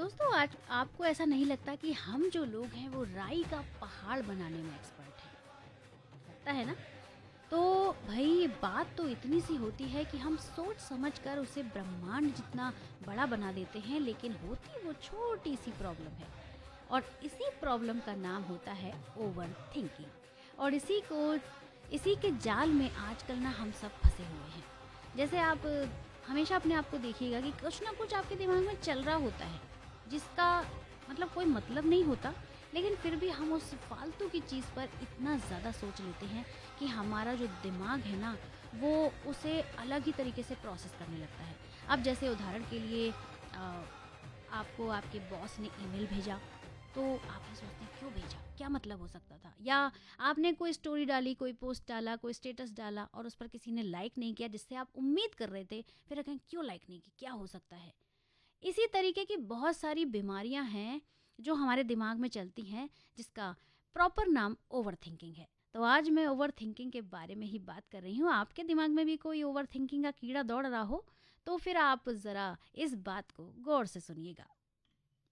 दोस्तों आज आपको ऐसा नहीं लगता कि हम जो लोग हैं वो राई का पहाड़ बनाने में एक्सपर्ट हैं? लगता है ना? तो भाई बात तो इतनी सी होती है कि हम सोच समझ कर उसे ब्रह्मांड जितना बड़ा बना देते हैं, लेकिन होती वो छोटी सी प्रॉब्लम है। और इसी प्रॉब्लम का नाम होता है ओवर थिंकिंग। और इसी के जाल में आजकल ना हम सब फंसे हुए हैं। जैसे आप हमेशा अपने आप को देखिएगा कि कुछ ना कुछ आपके दिमाग में चल रहा होता है, जिसका मतलब कोई मतलब नहीं होता, लेकिन फिर भी हम उस फालतू की चीज़ पर इतना ज़्यादा सोच लेते हैं कि हमारा जो दिमाग है ना, वो उसे अलग ही तरीके से प्रोसेस करने लगता है। अब जैसे उदाहरण के लिए आपको आपके बॉस ने ईमेल भेजा, तो आप ये सोचते हैं क्यों भेजा, क्या मतलब हो सकता था? या आपने कोई स्टोरी डाली, कोई पोस्ट डाला, कोई स्टेटस डाला और उस पर किसी ने लाइक नहीं किया जिससे आप उम्मीद कर रहे थे, फिर कहें क्यों लाइक नहीं की, क्या हो सकता है? इसी तरीके की बहुत सारी बीमारियां हैं जो हमारे दिमाग में चलती हैं, जिसका प्रॉपर नाम ओवर थिंकिंग है। तो आज मैं ओवर थिंकिंग के बारे में ही बात कर रही हूँ। आपके दिमाग में भी कोई ओवर थिंकिंग का कीड़ा दौड़ रहा हो तो फिर आप ज़रा इस बात को गौर से सुनिएगा।